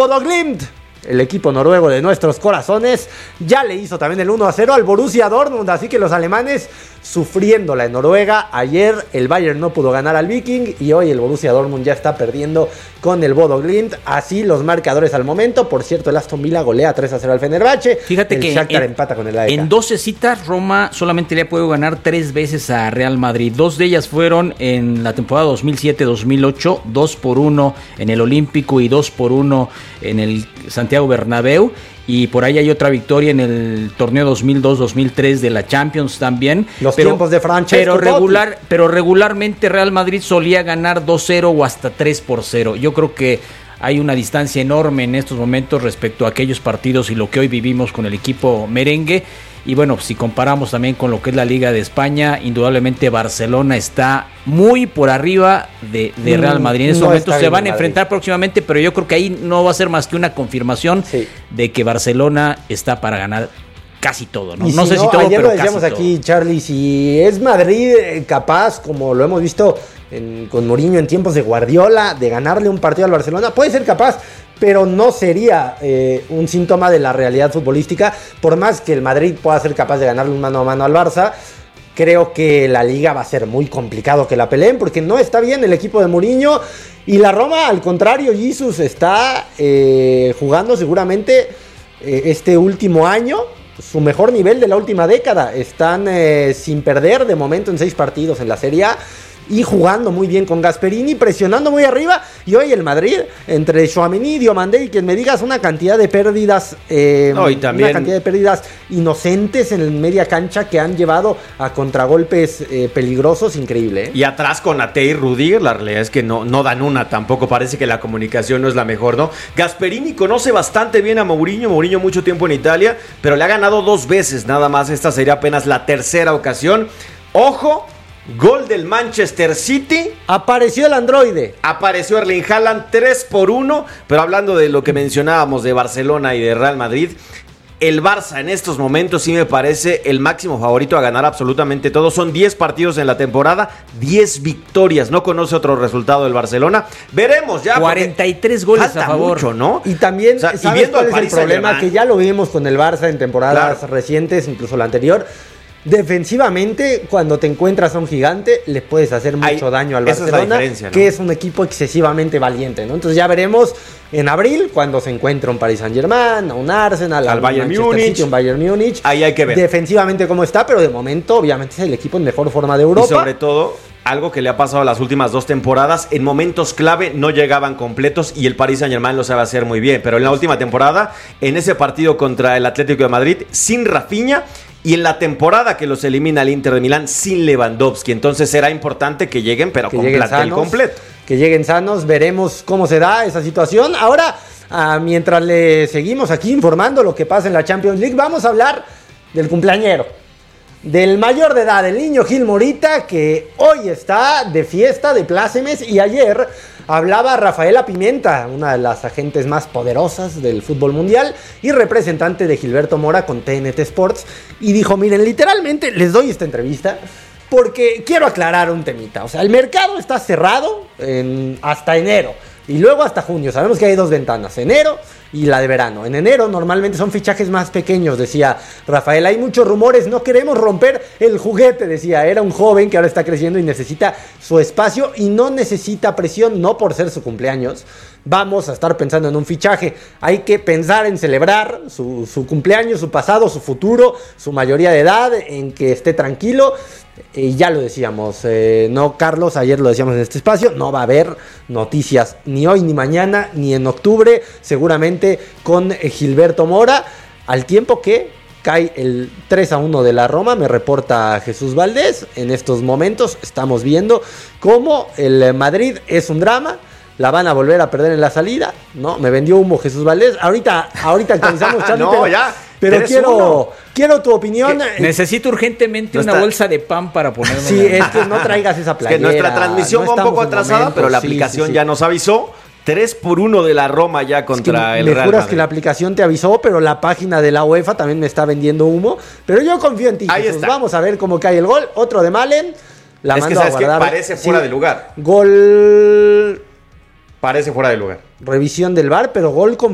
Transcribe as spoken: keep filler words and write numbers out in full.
Bodo Glimt, el equipo noruego de nuestros corazones, ya le hizo también el uno a cero al Borussia Dortmund, así que los alemanes sufriéndola en Noruega. Ayer el Bayern no pudo ganar al Viking y hoy el Borussia Dortmund ya está perdiendo con el Bodo Glimt. Así los marcadores al momento. Por cierto, el Aston Villa golea tres a cero al Fenerbahce. Fíjate el que Shakhtar en, empata con el A E K. En doce citas Roma solamente le ha podido ganar tres veces a Real Madrid. Dos de ellas fueron en la temporada dos mil siete dos mil ocho, dos por uno en el Olímpico y dos por uno en el Santiago Bernabéu. Y por ahí hay otra victoria en el torneo dos mil dos dos mil tres de la Champions también. Los pero, tiempos de Francesco pero regular, pero regularmente Real Madrid solía ganar dos cero o hasta tres por cero. Yo creo que hay una distancia enorme en estos momentos respecto a aquellos partidos y lo que hoy vivimos con el equipo merengue. Y bueno, si comparamos también con lo que es la Liga de España, indudablemente Barcelona está muy por arriba de, de Real Madrid. En estos no momentos se van a Madrid. enfrentar próximamente, pero yo creo que ahí no va a ser más que una confirmación sí. de que Barcelona está para ganar casi todo, ¿no? Y No si sé no, si todo, ayer pero lo decíamos casi aquí, todo. Charlie, si es Madrid capaz, como lo hemos visto en, con Mourinho en tiempos de Guardiola, de ganarle un partido al Barcelona, puede ser capaz, pero no sería eh, un síntoma de la realidad futbolística. Por más que el Madrid pueda ser capaz de ganarle un mano a mano al Barça, creo que la Liga va a ser muy complicado que la peleen, porque no está bien el equipo de Mourinho. Y la Roma, al contrario, Jesus está eh, jugando seguramente eh, este último año su mejor nivel de la última década. Están eh, sin perder de momento en seis partidos en la Serie A. Y jugando muy bien con Gasperini, presionando muy arriba. Y hoy el Madrid, entre Tchouaméni y Diomandé, y quien me digas una cantidad de pérdidas, eh, no, y también... una cantidad de pérdidas inocentes en el media cancha que han llevado a contragolpes eh, peligrosos, increíble. ¿eh? Y atrás con Ate y Rudiger, la realidad es que no, no dan una tampoco. Parece que la comunicación no es la mejor, ¿no? Gasperini conoce bastante bien a Mourinho. Mourinho mucho tiempo en Italia, pero le ha ganado dos veces nada más. Esta sería apenas la tercera ocasión. Ojo. Gol del Manchester City. Apareció el androide. Apareció Erling Haaland tres por uno. Pero hablando de lo que mencionábamos de Barcelona y de Real Madrid, el Barça en estos momentos sí me parece el máximo favorito a ganar absolutamente todo. Son diez partidos en la temporada, diez victorias. No conoce otro resultado del Barcelona. Veremos ya. cuarenta y tres goles falta a favor. Mucho, ¿no? Y también, o sea, ¿sabes y viendo cuál al es el Paris problema? Saint-Germain, que ya lo vimos con el Barça en temporadas claro. recientes, incluso la anterior. Defensivamente, cuando te encuentras a un gigante, le puedes hacer mucho Ay, daño al Barcelona, es la diferencia, ¿no? que es un equipo excesivamente valiente, ¿no? Entonces ya veremos en abril cuando se encuentra un Paris Saint-Germain, un Arsenal, al un Bayern Manchester Múnich, City, un Bayern Múnich. Ahí hay que ver. Defensivamente cómo está, pero de momento, obviamente, es el equipo en mejor forma de Europa. Y sobre todo, algo que le ha pasado las últimas dos temporadas, en momentos clave no llegaban completos y el Paris Saint-Germain lo sabe hacer muy bien. Pero en la última temporada, en ese partido contra el Atlético de Madrid, sin Rafinha, y en la temporada que los elimina el Inter de Milán sin Lewandowski. Entonces será importante que lleguen, pero que con lleguen plantel sanos, completo. Que lleguen sanos, veremos cómo se da esa situación. Ahora, ah, mientras le seguimos aquí informando lo que pasa en la Champions League, vamos a hablar del cumpleañero, del mayor de edad, el niño Gil Morita, que hoy está de fiesta, de plácemes, y ayer hablaba Rafaela Pimienta, una de las agentes más poderosas del fútbol mundial y representante de Gilberto Mora con T N T Sports, y dijo, miren, literalmente les doy esta entrevista porque quiero aclarar un temita. O sea, el mercado está cerrado en, hasta enero y luego hasta junio. Sabemos que hay dos ventanas, enero y la de verano. En enero normalmente son fichajes más pequeños, decía Rafael. Hay muchos rumores, no queremos romper el juguete, decía. Era un joven que ahora está creciendo y necesita su espacio y no necesita presión, no por ser su cumpleaños. Vamos a estar pensando en un fichaje. Hay que pensar en celebrar su, su cumpleaños, su pasado, su futuro, su mayoría de edad, en que esté tranquilo. Y ya lo decíamos, eh, no, Carlos, ayer lo decíamos en este espacio, no va a haber noticias ni hoy, ni mañana, ni en octubre, seguramente con eh, Gilberto Mora, al tiempo que cae el tres a uno de la Roma, me reporta Jesús Valdés. En estos momentos estamos viendo cómo el Madrid es un drama. La van a volver a perder en la salida, ¿no? Me vendió humo Jesús Valdés. Ahorita, ahorita actualizamos, Charlie, no, pero, ya. pero quiero, quiero tu opinión. Que necesito urgentemente no una está... bolsa de pan para ponerme. Sí, es que no traigas esa playera. Es que nuestra transmisión no va un poco atrasada, momento, pero la sí, aplicación sí, sí. ya nos avisó. tres por uno de la Roma ya contra es que el Real juras Madrid. Que la aplicación te avisó, pero la página de la UEFA también me está vendiendo humo. Pero yo confío en ti, Ahí Jesús. está. Vamos a ver cómo cae el gol. Otro de Malen. La es mando que sabes a que guardar. parece fuera Sí. de lugar. Gol. Parece fuera de lugar. Revisión del V A R, pero gol con